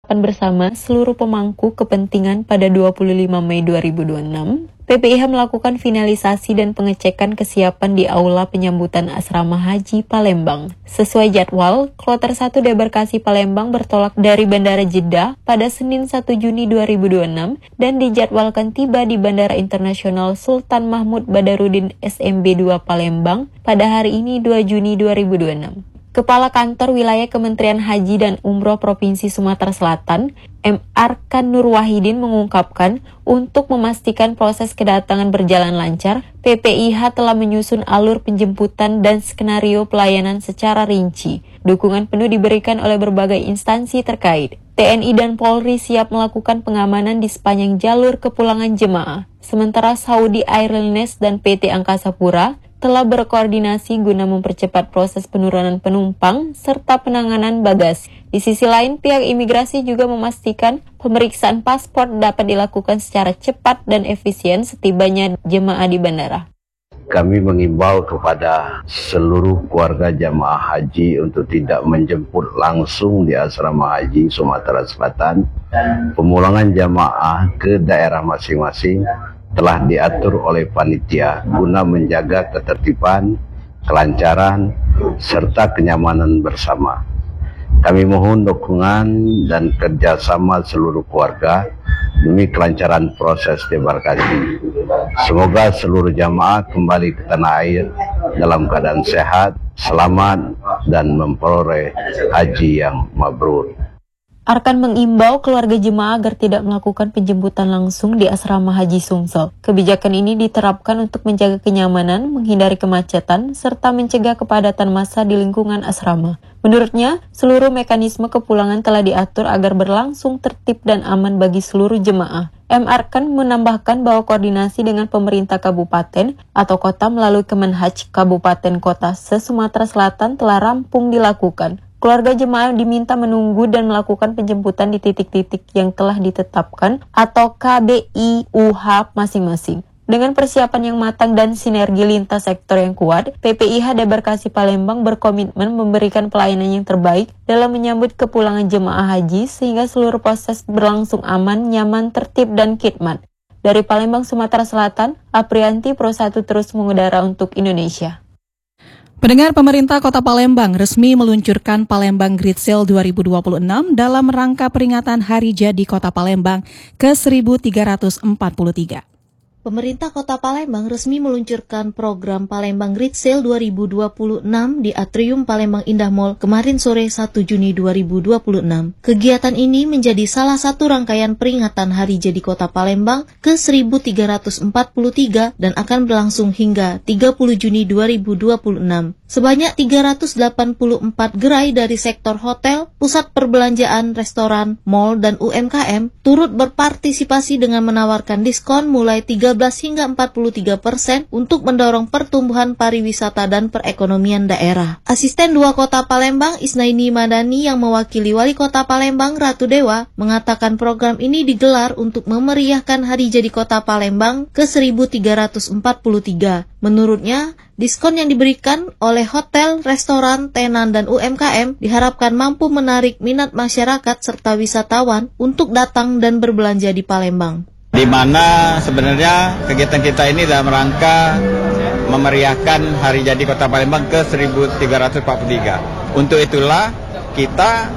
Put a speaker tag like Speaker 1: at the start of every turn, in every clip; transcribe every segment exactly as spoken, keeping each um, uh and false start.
Speaker 1: ditetapkan bersama seluruh pemangku kepentingan pada dua puluh lima Mei dua ribu dua puluh enam, P P I H melakukan finalisasi dan pengecekan kesiapan di Aula Penyambutan Asrama Haji Palembang. Sesuai jadwal, Kloter satu Debarkasi Palembang bertolak dari Bandara Jeddah pada Senin satu Juni dua ribu dua puluh enam dan dijadwalkan tiba di Bandara Internasional Sultan Mahmud Badarudin S M B dua Palembang pada hari ini dua Juni dua ribu dua puluh enam. Kepala Kantor Wilayah Kementerian Haji dan Umroh Provinsi Sumatera Selatan, M. Arkan Nur Wahidin mengungkapkan, untuk memastikan proses kedatangan berjalan lancar, P P I H telah menyusun alur penjemputan dan skenario pelayanan secara rinci. Dukungan penuh diberikan oleh berbagai instansi terkait. T N I dan Polri siap melakukan pengamanan di sepanjang jalur kepulangan jemaah. Sementara Saudi Airlines dan P T Angkasa Pura telah berkoordinasi guna mempercepat proses penurunan penumpang serta penanganan bagasi. Di sisi lain, pihak imigrasi juga memastikan pemeriksaan paspor dapat dilakukan secara cepat dan efisien setibanya jemaah di bandara.
Speaker 2: Kami mengimbau kepada seluruh keluarga jamaah haji untuk tidak menjemput langsung di asrama haji Sumatera Selatan. Pemulangan jamaah ke daerah masing-masing telah diatur oleh panitia guna menjaga ketertiban, kelancaran, serta kenyamanan bersama. Kami mohon dukungan dan kerjasama seluruh keluarga demi kelancaran proses debarkasi. Semoga seluruh jamaah kembali ke tanah air dalam keadaan sehat, selamat, dan memperoleh haji yang mabrur.
Speaker 1: Arkan mengimbau keluarga jemaah agar tidak melakukan penjemputan langsung di asrama Haji Sumsel. Kebijakan ini diterapkan untuk menjaga kenyamanan, menghindari kemacetan, serta mencegah kepadatan massa di lingkungan asrama. Menurutnya, seluruh mekanisme kepulangan telah diatur agar berlangsung tertib dan aman bagi seluruh jemaah. M. Arkan menambahkan bahwa koordinasi dengan pemerintah kabupaten atau kota melalui Kemenhaj Kabupaten Kota se-Sumatera Selatan telah rampung dilakukan. Keluarga jemaah diminta menunggu dan melakukan penjemputan di titik-titik yang telah ditetapkan atau K B I U H masing-masing. Dengan persiapan yang matang dan sinergi lintas sektor yang kuat, P P I H Debarkasi Palembang berkomitmen memberikan pelayanan yang terbaik dalam menyambut kepulangan jemaah haji sehingga seluruh proses berlangsung aman, nyaman, tertib, dan khidmat. Dari Palembang, Sumatera Selatan, Aprianti Pro satu terus mengudara untuk Indonesia.
Speaker 3: Pendengar, pemerintah Kota Palembang resmi meluncurkan Palembang Great Sale dua ribu dua puluh enam dalam rangka peringatan Hari Jadi Kota Palembang ke seribu tiga ratus empat puluh tiga.
Speaker 4: Pemerintah Kota Palembang resmi meluncurkan program Palembang Great Sale dua ribu dua puluh enam di Atrium Palembang Indah Mall kemarin sore satu Juni dua ribu dua puluh enam. Kegiatan ini menjadi salah satu rangkaian peringatan Hari Jadi Kota Palembang ke seribu tiga ratus empat puluh tiga dan akan berlangsung hingga tiga puluh Juni dua ribu dua puluh enam. Sebanyak tiga ratus delapan puluh empat gerai dari sektor hotel, pusat perbelanjaan, restoran, mal, dan U M K M turut berpartisipasi dengan menawarkan diskon mulai tiga belas hingga empat puluh tiga persen untuk mendorong pertumbuhan pariwisata dan perekonomian daerah. Asisten Dua Kota Palembang Isnaini Madani yang mewakili Wali Kota Palembang Ratu Dewa mengatakan program ini digelar untuk memeriahkan Hari Jadi Kota Palembang ke seribu tiga ratus empat puluh tiga. Menurutnya, diskon yang diberikan oleh hotel, restoran, tenan, dan U M K M diharapkan mampu menarik minat masyarakat serta wisatawan untuk datang dan berbelanja di Palembang.
Speaker 5: Di mana sebenarnya kegiatan kita ini dalam rangka memeriahkan Hari Jadi Kota Palembang ke seribu tiga ratus empat puluh tiga. Untuk itulah kita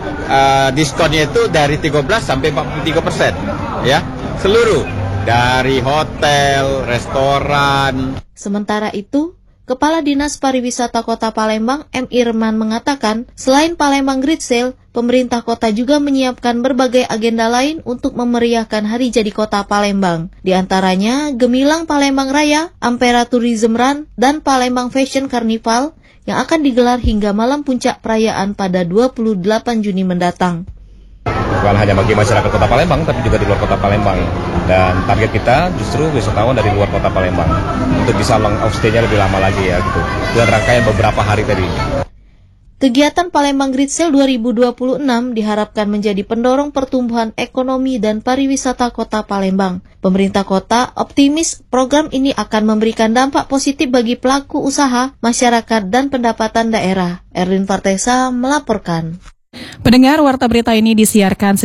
Speaker 5: uh, diskonnya itu dari tiga belas sampai empat puluh tiga persen, ya, seluruh dari hotel, restoran.
Speaker 4: Sementara itu, Kepala Dinas Pariwisata Kota Palembang M. Irman mengatakan, selain Palembang Great Sale, pemerintah kota juga menyiapkan berbagai agenda lain untuk memeriahkan Hari Jadi Kota Palembang. Di antaranya, Gemilang Palembang Raya, Ampera Tourism Run, dan Palembang Fashion Carnival yang akan digelar hingga malam puncak perayaan pada dua puluh delapan Juni mendatang.
Speaker 6: Bukan hanya bagi masyarakat Kota Palembang, tapi juga di luar Kota Palembang. Dan target kita justru wisatawan dari luar Kota Palembang untuk bisa meng-outstay-nya lebih lama lagi ya gitu. Dengan rangkaian beberapa hari tadi.
Speaker 4: Kegiatan Palembang Great Sale dua ribu dua puluh enam diharapkan menjadi pendorong pertumbuhan ekonomi dan pariwisata Kota Palembang. Pemerintah kota optimis program ini akan memberikan dampak positif bagi pelaku usaha, masyarakat, dan pendapatan daerah. Erwin Partesa melaporkan.
Speaker 3: Pendengar, warta berita ini disiarkan